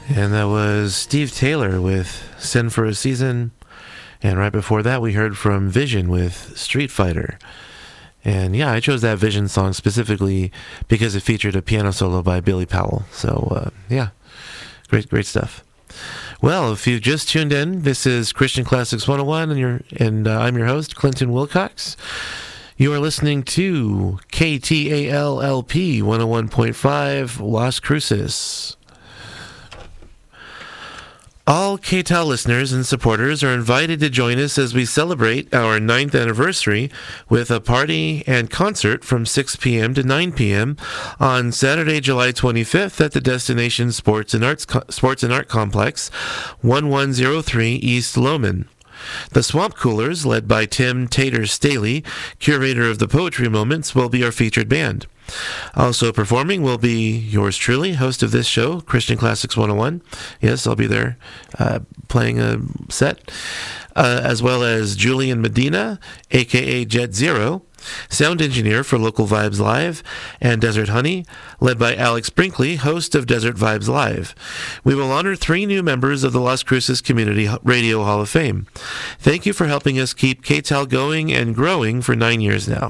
And that was Steve Taylor with Send for a Season. And right before that, we heard from Vision with Street Fighter. And yeah, I chose that Vision song specifically because it featured a piano solo by Billy Powell. So yeah, great stuff. Well, if you've just tuned in, this is Christian Classics 101, and I'm your host, Clinton Wilcox. You are listening to KTAL-LP 101.5 Las Cruces. All KTAL listeners and supporters are invited to join us as we celebrate our 9th anniversary with a party and concert from 6 p.m. to 9 p.m. on Saturday, July 25th at the Destination Sports and Art Complex, 1103 East Lowman. The Swamp Coolers, led by Tim Tater Staley, curator of the Poetry Moments, will be our featured band. Also performing will be yours truly, host of this show, Christian Classics 101. Yes, I'll be there playing a set, as well as Julian Medina, a.k.a. Jet Zero, sound engineer for Local Vibes Live, and Desert Honey, led by Alex Brinkley, host of Desert Vibes Live. We will honor 3 new members of the Las Cruces Community Radio Hall of Fame. Thank you for helping us keep KTAL going and growing for 9 years now.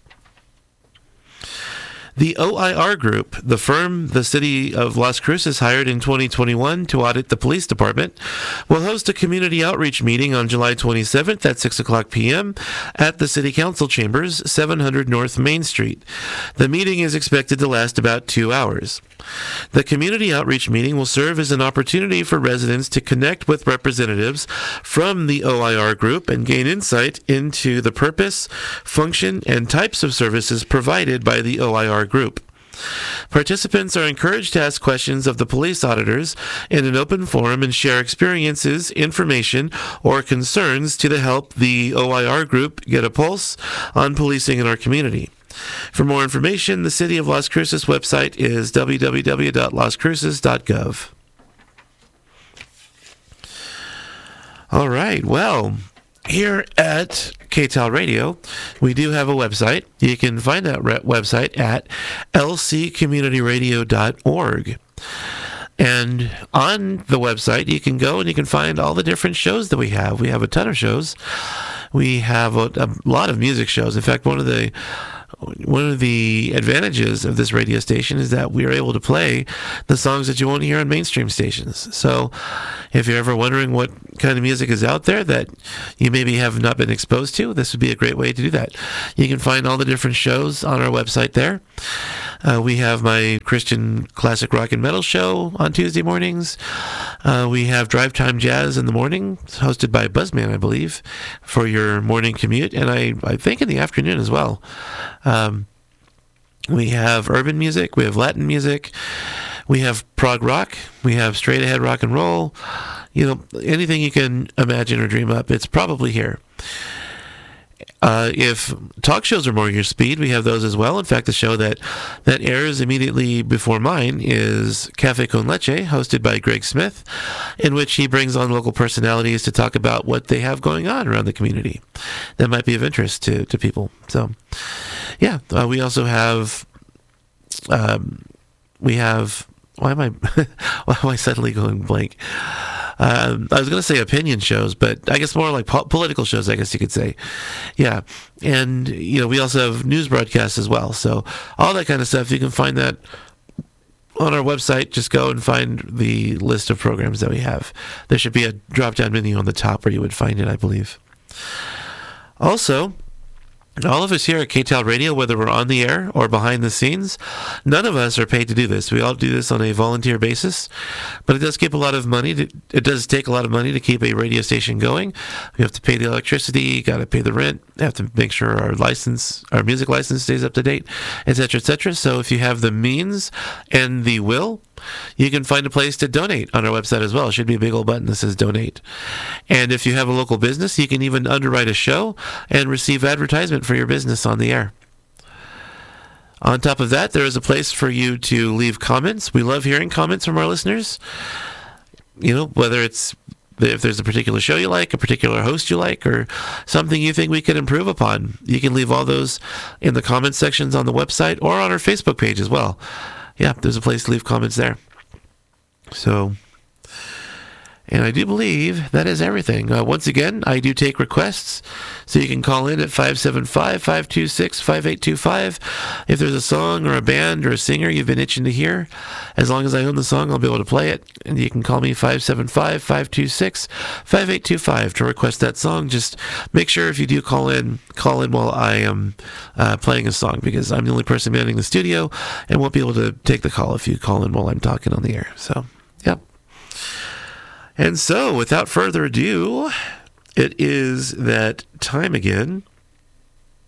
The OIR Group, the firm the city of Las Cruces hired in 2021 to audit the police department, will host a community outreach meeting on July 27th at 6 o'clock p.m. at the City Council Chambers, 700 North Main Street. The meeting is expected to last about 2 hours. The community outreach meeting will serve as an opportunity for residents to connect with representatives from the OIR Group and gain insight into the purpose, function, and types of services provided by the OIR Group. Participants are encouraged to ask questions of the police auditors in an open forum and share experiences, information, or concerns to help the OIR Group get a pulse on policing in our community. For more information, the City of Las Cruces website is www.lascruces.gov. All right, well, here at KTAL Radio, we do have a website. You can find that website at lccommunityradio.org. And on the website, you can go and you can find all the different shows that we have. We have a ton of shows. We have a lot of music shows. In fact, one of the advantages of this radio station is that we are able to play the songs that you won't hear on mainstream stations. So if you're ever wondering what kind of music is out there that you maybe have not been exposed to, this would be a great way to do that. You can find all the different shows on our website there. We have my Christian classic rock and metal show on Tuesday mornings. We have Drive Time Jazz in the morning, hosted by Buzzman, I believe, for your morning commute, and I think in the afternoon as well. We have urban music, we have Latin music, we have prog rock, we have straight ahead rock and roll. You know, anything you can imagine or dream up, it's probably here. If talk shows are more your speed, we have those as well. In fact, the show that airs immediately before mine is Cafe Con Leche, hosted by Greg Smith, in which he brings on local personalities to talk about what they have going on around the community that might be of interest to people. So, yeah, we also have, why am I suddenly going blank? I was going to say opinion shows, but I guess more like political shows, I guess you could say. Yeah. And, you know, we also have news broadcasts as well. So all that kind of stuff, you can find that on our website. Just go and find the list of programs that we have. There should be a drop-down menu on the top where you would find it, I believe. Also, all of us here at KTAL Radio, whether we're on the air or behind the scenes, none of us are paid to do this. We all do this on a volunteer basis, but it does keep a lot of money. It does take a lot of money to keep a radio station going. We have to pay the electricity, got to pay the rent, have to make sure our music license stays up to date, etc., etc. So if you have the means and the will, you can find a place to donate on our website as well. It should be a big old button that says donate. And if you have a local business, you can even underwrite a show and receive advertisement for your business on the air. On top of that, there is a place for you to leave comments. We love hearing comments from our listeners. You know, whether it's if there's a particular show you like, a particular host you like, or something you think we could improve upon, you can leave all those in the comment sections on the website or on our Facebook page as well. Yeah, there's a place to leave comments there. So, And I do believe that is everything. Once again, I do take requests, so you can call in at 575-526-5825. If there's a song or a band or a singer you've been itching to hear, as long as I own the song, I'll be able to play it. And you can call me 575-526-5825 to request that song. Just make sure if you do call in while I am playing a song, because I'm the only person manning the studio and won't be able to take the call if you call in while I'm talking on the air. So, yep. And so, without further ado, it is that time again